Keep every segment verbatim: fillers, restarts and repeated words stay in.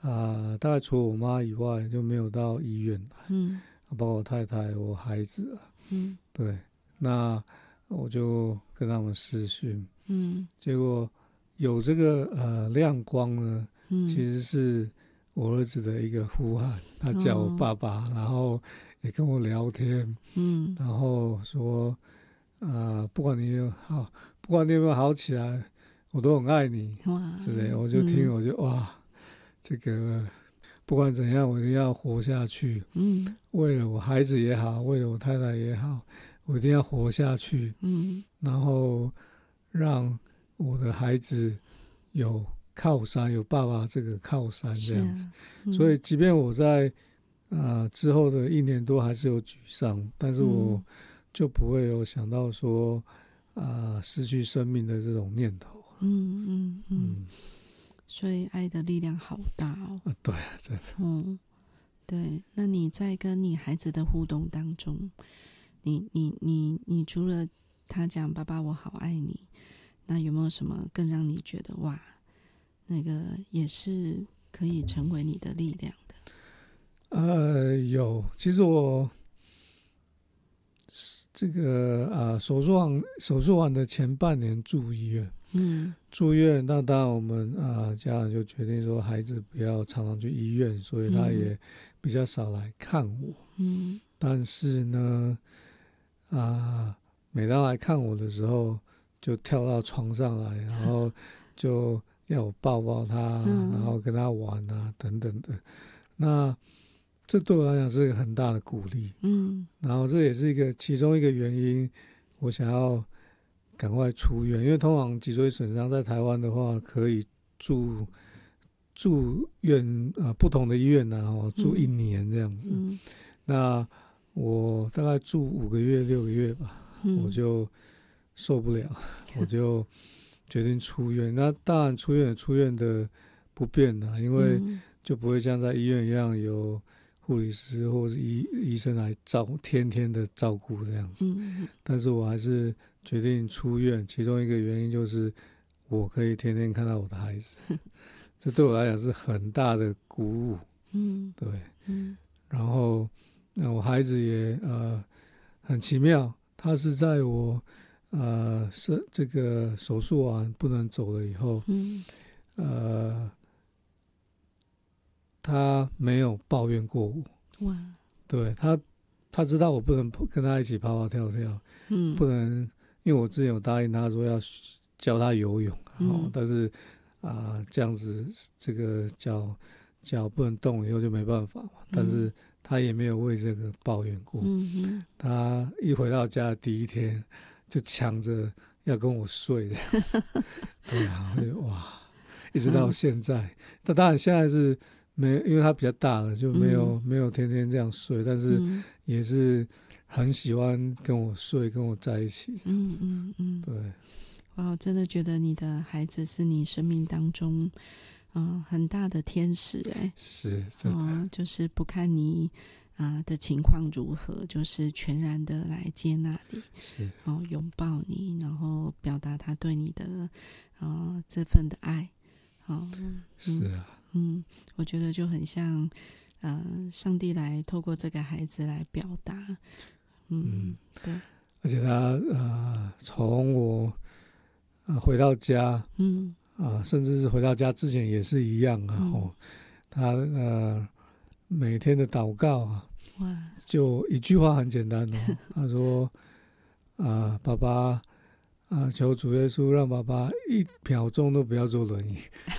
啊、大概除了我妈以外就没有到医院来， 嗯包括我太太、我孩子啊， 嗯对，那我就跟他们视讯， 嗯结果有这个呃亮光呢，其嗯， 实是我儿子的一个呼喊，他叫我哦， 爸爸，然后也跟我聊天， 嗯然后说，呃，不管你有好，不管你有没有好起来，我都很爱你哇， 之类的。我就听， 嗯我就哇，这个不管怎样，我一定要活下去， 嗯为了我孩子也好，为了我太太也好，我一定要活下去， 嗯然后让我的孩子有靠山，有爸爸这个靠山这是样子。 啊， 所以， 嗯即便我在呃之后的一年多还是有沮丧，但是我嗯就不会有想到说啊、呃失去生命的这种念头。 嗯嗯嗯， 嗯， 所以爱的力量好大哦。 啊，对啊，真的。 嗯，对。那你在跟你孩子的互动当中，你你你你除了他讲爸爸我好爱你，那有没有什么更让你觉得哇，那个也是可以成为你的力量的？ 呃，有，其实我这个啊、呃手术完手术完的前半年住医院， 嗯住院，那当然我们啊、呃家人就决定说孩子不要常常去医院，所以他嗯也比较少来看我。 嗯但是呢，啊、每当来看我的时候，就跳到床上来，然后就要我抱抱他，然嗯后跟他玩啊等等的。那这对我来讲是一个很大的鼓励， 嗯然后这也是一个其中一个原因，我想要赶快出院，因为通常脊椎损伤在台湾的话，可以住住院啊、呃不同的医院然后住一年这样子。 嗯那我大概住五个月六个月吧，我嗯就受不了，我就决定出院。那当然出院有出院的不便啦，因为嗯就不会像在医院一样有护理师或是医医生来照天天的照顾这样子。 嗯但是我还是决定出院，其中一个原因就是我可以天天看到我的孩子，这对我来讲是很大的鼓舞。 嗯对， 嗯然后那我孩子也呃很奇妙，他是在我呃是这个手术完不能走了以后， 嗯呃，他没有抱怨过我。 哇， 对，他，他知道我不能跟他一起跑跑跳跳， 嗯不能，因为我之前有答应他说要教他游泳， 嗯哦，但是啊、呃这样子这个脚脚不能动以后就没办法嘛。但是他也没有为这个抱怨过。 嗯嗯他一回到家的第一天就抢着要跟我睡这样子。对啊，我就哇，一直到现在。那当然现在是没，因为他比较大了，就没有、 嗯没有天天这样睡，但是嗯也是很喜欢跟我睡，跟我在一起。 嗯嗯嗯， 对， 哇，我真的觉得你的孩子是你生命当中嗯、呃很大的天使哎， 是真的。 哦，就是不看你啊、呃的情况如何，就是全然的来接纳你， 是， 然后拥抱你，然后表达他对你的啊、呃这份的爱，哦， 是啊， 嗯，我觉得就很像呃上帝来透过这个孩子来表达，嗯， 嗯对， 而且他呃，从我、呃、回到家嗯啊、呃，甚至是回到家之前也是一样啊。 嗯哦，他呃每天的祷告啊， 哇， 就一句话很简单哦，他说啊、呃，爸爸啊、呃，求主耶稣让爸爸一秒钟都不要坐轮椅。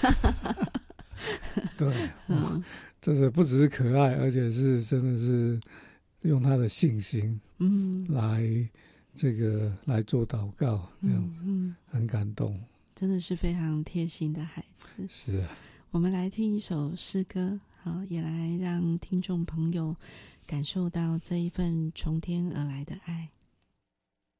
对， 嗯真的不只是可爱，而且是真的是用他的信心嗯来这个来做祷告，这样嗯嗯， 很感动。 真的是非常贴心的孩子。 是啊， 我们来听一首诗歌，好，也来让听众朋友感受到这一份从天而来的爱。